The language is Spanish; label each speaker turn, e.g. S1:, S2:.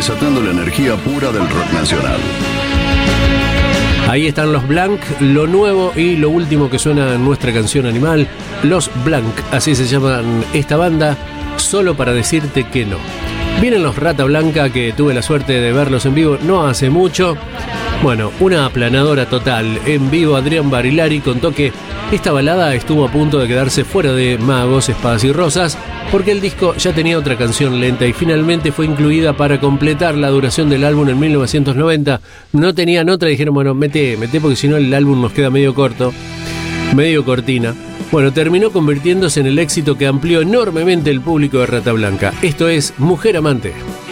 S1: desatando la energía pura del rock nacional.
S2: Ahí están los Blanc, lo nuevo y lo último que suena en nuestra canción Animal. Los Blanc, así se llaman esta banda, solo para decirte que no. Vienen los Rata Blanca, que tuve la suerte de verlos en vivo no hace mucho. Bueno, una aplanadora total. En vivo Adrián Barilari contó que esta balada estuvo a punto de quedarse fuera de Magos, Espadas y Rosas, porque el disco ya tenía otra canción lenta y finalmente fue incluida para completar la duración del álbum en 1990. No tenían otra y dijeron, bueno, mete porque si no el álbum nos queda medio corto, medio cortina. Bueno, terminó convirtiéndose en el éxito que amplió enormemente el público de Rata Blanca. Esto es Mujer Amante.